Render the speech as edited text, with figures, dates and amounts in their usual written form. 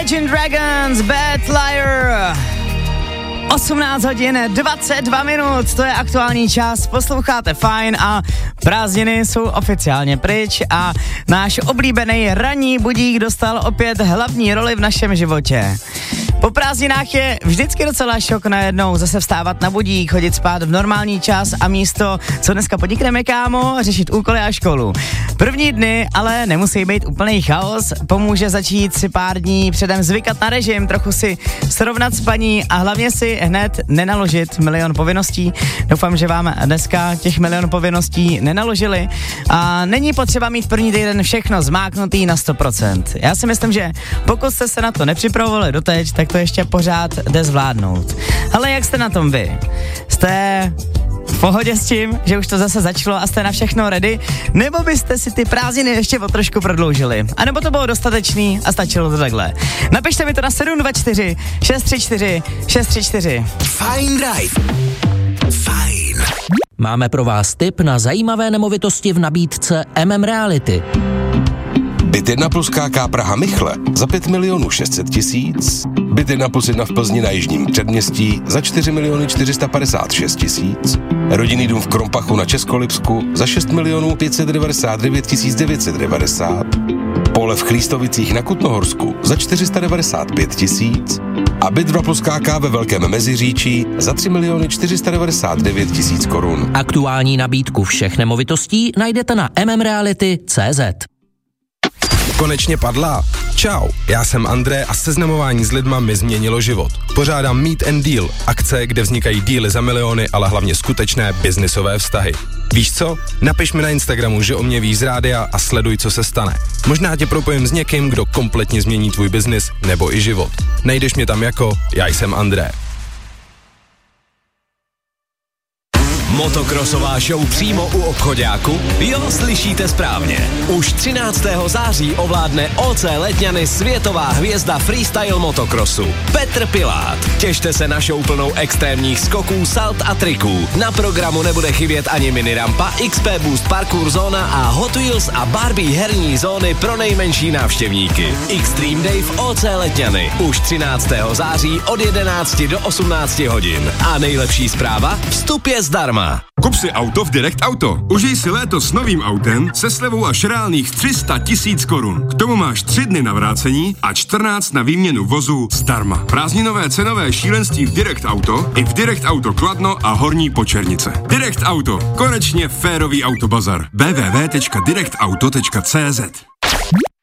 Imagine Dragons, Bad Liar. 18 hodin 22 minut, to je aktuální čas, posloucháte Fajn a prázdniny jsou oficiálně pryč a náš oblíbený ranní budík dostal opět hlavní roli v našem životě. Po prázdninách je vždycky docela šok najednou zase vstávat na budík, chodit spát v normální čas a místo, co dneska podnikneme, kámo, řešit úkoly a školu. První dny ale nemusí být úplný chaos, pomůže začít si pár dní předem zvykat na režim, trochu si srovnat spaní a hlavně si hned nenaložit milion povinností. Doufám, že vám dneska těch milion povinností nenaložili a není potřeba mít první týden všechno zmáknutý na 100%. Já si myslím, že pokud jste se na to nepřipravovali doteď, tak to ještě pořád jde zvládnout. Ale jak jste na tom vy? Jste v pohodě s tím, že už to zase začalo a jste na všechno ready? Nebo byste si ty prázdniny ještě o trošku prodloužili? A nebo to bylo dostatečný a stačilo to takhle? Napište mi to na 724 634 634. Fajn Drive. Fajn. Máme pro vás tip na zajímavé nemovitosti v nabídce Reality. Byt 1+KK Praha Michle za 5 600 000, byt 1+1 v Plzni na jižním předměstí za 4 456 000, rodinný dům v Krompachu na Českolipsku za 6 599 990, pole v Chlístovicích na Kutnohorsku za 495 000 a byt 2+KK ve Velkém Meziříčí za 3 499 000 korun. Aktuální nabídku všech nemovitostí najdete na mmreality.cz. Konečně padla? Čau, já jsem André a seznamování s lidma mi změnilo život. Pořádám Meet and Deal, akce, kde vznikají díly za miliony, ale hlavně skutečné biznisové vztahy. Víš co? Napiš mi na Instagramu, že o mě víš z rádia a sleduj, co se stane. Možná tě propojím s někým, kdo kompletně změní tvůj biznis nebo i život. Najdeš mě tam jako Já jsem André. Motokrosová show přímo u obchoďáku? Jo, slyšíte správně. Už 13. září ovládne OC Letňany světová hvězda freestyle motokrosu Petr Pilát. Těšte se na show plnou extrémních skoků, salt a triků. Na programu nebude chybět ani minirampa, XP Boost parkour zóna a Hot Wheels a Barbie herní zóny pro nejmenší návštěvníky. Extreme Day v OC Letňany. Už 13. září od 11 do 18 hodin. A nejlepší zpráva? Vstup je zdarma. Kup si auto v Direct Auto. Užij si léto s novým autem se slevou až reálných 300 000 korun. K tomu máš 3 dny na vrácení a 14 na výměnu vozu zdarma. Prázdninové cenové šílenství v Direct Auto i v Direct Auto Kladno a Horní Počernice. Direct Auto. Konečně férový autobazar. www.directauto.cz